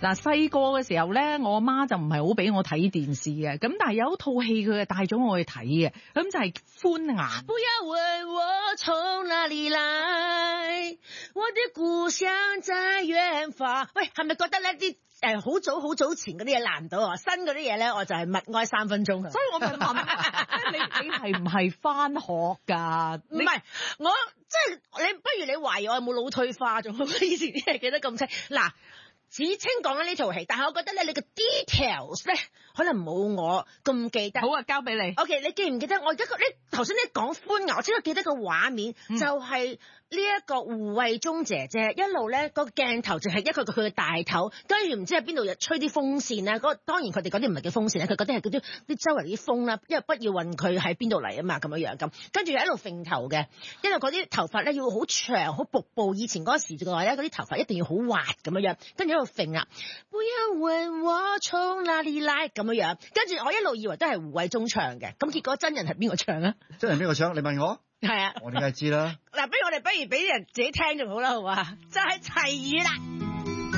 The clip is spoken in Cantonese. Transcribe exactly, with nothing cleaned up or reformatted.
嗱，細個嘅時候咧，我媽就唔係好俾我睇電視嘅，咁但係有一套戲佢係帶咗我去睇嘅，咁就係歡顏。 不要問我從哪裡來，我的故鄉在遠方。喂，係咪覺得咧啲誒好早好早前嗰啲嘢難到啊？新嗰啲嘢咧，我就係默哀三分鐘。 所以我咪問你，你係唔係翻學㗎？ 唔係，我即係你，不如你懷疑我有冇腦退化咗？以前啲嘢記得咁清嗱。子清講緊呢套戲，但係我覺得咧，你個 details 咧可能冇我咁記得。 好啊，交俾你。 OK， 你記唔記得我而家個？你頭先你講歡顏，我只係記得個畫面，嗯、就係呢一個胡慧中姐姐一路咧個鏡頭就係一個佢嘅大頭，跟住唔知喺邊度又吹啲風扇咧。嗰、那個、當然佢哋嗰啲唔係叫風扇咧，佢嗰啲係嗰啲啲周圍啲風啦，因為不要問佢喺邊度嚟啊嘛，咁樣樣咁。跟住一路揈頭嘅，因為嗰啲頭髮咧要好長好瀑布，以前嗰時嘅話咧，嗰啲頭髮一定要好滑咁樣樣，跟住一路揈啊！不要問我從哪裡來咁樣樣，跟住我一路以為都係胡慧中唱嘅，咁結果真人係邊個唱啊？ 真人邊個唱？你問我？ 係啊， 我點解知啦？ 嗱，不如我哋不如俾啲人自己聽就好啦，好嘛？就係齊豫啦。